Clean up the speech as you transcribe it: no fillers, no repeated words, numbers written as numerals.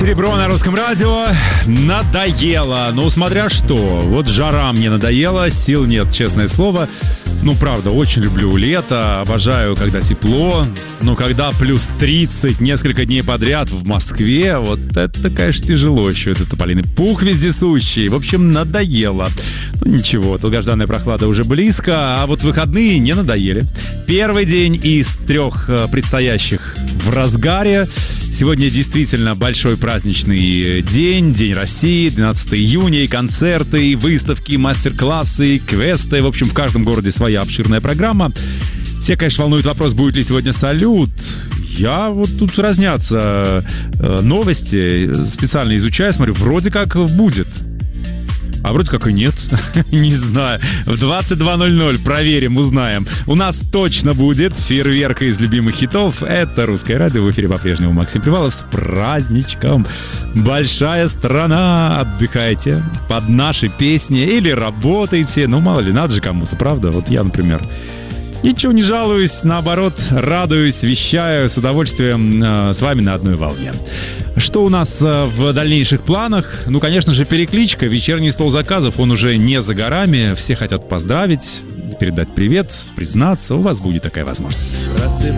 Серебро на русском радио. Надоело. Ну, смотря что. Вот жара мне надоела, сил нет, честное слово. Ну, правда, очень люблю лето, обожаю, когда тепло. Но когда плюс 30 несколько дней подряд в Москве, вот это, конечно, тяжело еще. Это тополиный пух вездесущий. В общем, надоело. Ну, ничего, долгожданная прохлада уже близко, а вот выходные не надоели. Первый день из 3 предстоящих в разгаре. Сегодня действительно большой праздничный день, День России, 12 июня, и концерты, и выставки, и мастер-классы, и квесты. В общем, в каждом городе своя обширная программа. Все, конечно, волнует вопрос, будет ли сегодня салют. Я вот тут разнятся новости, специально изучаю, смотрю, вроде как будет. А вроде как и нет. Не знаю. В 22:00 проверим, узнаем. У нас точно будет фейерверк из любимых хитов. Это «Русское радио». В эфире по-прежнему Максим Привалов. С праздничком! Большая страна! Отдыхайте под наши песни или работайте. Ну, мало ли, надо же кому-то, правда? Вот я, например, ничего не жалуюсь, наоборот, радуюсь, вещаю с удовольствием с вами на одной волне. Что у нас в дальнейших планах? Ну, конечно же, перекличка, вечерний стол заказов, он уже не за горами. Все хотят поздравить, передать привет, признаться, у вас будет такая возможность.